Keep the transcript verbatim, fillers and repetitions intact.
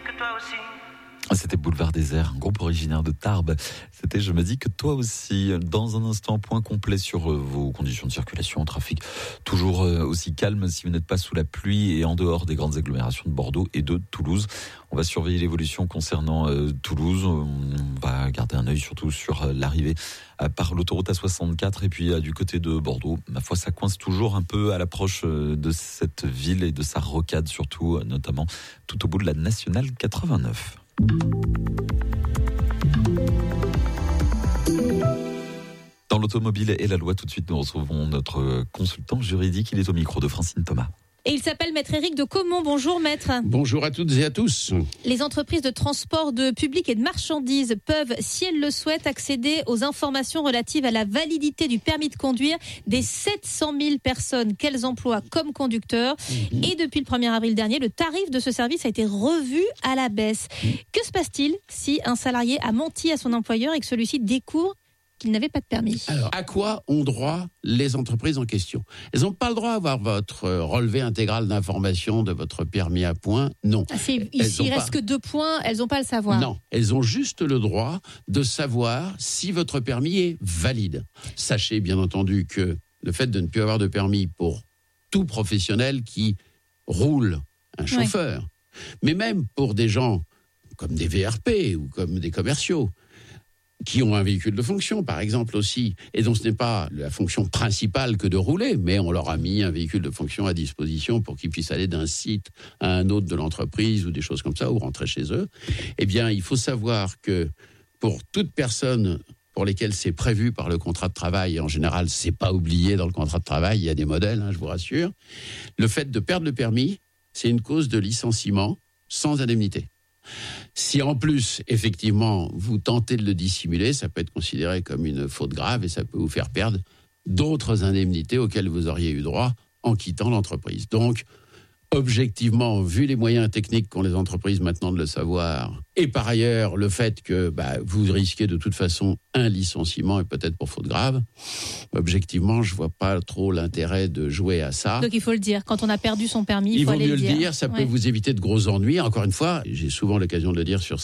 que toi aussi. C'était Boulevard Désert, un groupe originaire de Tarbes. C'était Je me dis que toi aussi. Dans un instant, point complet sur vos conditions de circulation, trafic toujours aussi calme si vous n'êtes pas sous la pluie et en dehors des grandes agglomérations de Bordeaux et de Toulouse. On va surveiller l'évolution concernant euh, Toulouse. On va garder un œil surtout sur l'arrivée euh, par l'autoroute A soixante-quatre et puis euh, du côté de Bordeaux. Ma foi, ça coince toujours un peu à l'approche euh, de cette ville et de sa rocade surtout, euh, notamment tout au bout de la nationale quatre-vingt-neuf. Dans l'automobile et la loi, tout de suite, nous retrouvons notre consultant juridique. Il est au micro de Francine Thomas. Et il s'appelle Maître Éric de Caumont. Bonjour Maître. Bonjour à toutes et à tous. Les entreprises de transport de public et de marchandises peuvent, si elles le souhaitent, accéder aux informations relatives à la validité du permis de conduire des sept cent mille personnes qu'elles emploient comme conducteurs. Mmh. Et depuis le premier avril dernier, le tarif de ce service a été revu à la baisse. Mmh. Que se passe-t-il si un salarié a menti à son employeur et que celui-ci découvre qu'il n'avait pas de permis? Alors, à quoi ont droit les entreprises en question? Elles n'ont pas le droit d'avoir votre relevé intégral d'information de votre permis à points, non. Ah, c'est, il ne reste pas... que deux points, elles n'ont pas à le savoir. Non, elles ont juste le droit de savoir si votre permis est valide. Sachez bien entendu que le fait de ne plus avoir de permis pour tout professionnel qui roule, un chauffeur, ouais. mais même pour des gens comme des V R P ou comme des commerciaux, qui ont un véhicule de fonction, par exemple, aussi, et dont ce n'est pas la fonction principale que de rouler, mais on leur a mis un véhicule de fonction à disposition pour qu'ils puissent aller d'un site à un autre de l'entreprise ou des choses comme ça, ou rentrer chez eux. Eh bien, il faut savoir que pour toute personne pour lesquelles c'est prévu par le contrat de travail, et en général, c'est pas oublié dans le contrat de travail, il y a des modèles, hein, je vous rassure, le fait de perdre le permis, c'est une cause de licenciement sans indemnité. Si en plus, effectivement, vous tentez de le dissimuler, ça peut être considéré comme une faute grave et ça peut vous faire perdre d'autres indemnités auxquelles vous auriez eu droit en quittant l'entreprise. Donc, objectivement, vu les moyens techniques qu'ont les entreprises maintenant de le savoir, et par ailleurs le fait que bah, vous risquez de toute façon un licenciement et peut-être pour faute grave, objectivement, je vois pas trop l'intérêt de jouer à ça. Donc il faut le dire, quand on a perdu son permis, il, il faut vaut aller mieux le dire. le dire, ça ouais. peut vous éviter de gros ennuis. Encore une fois, j'ai souvent l'occasion de le dire sur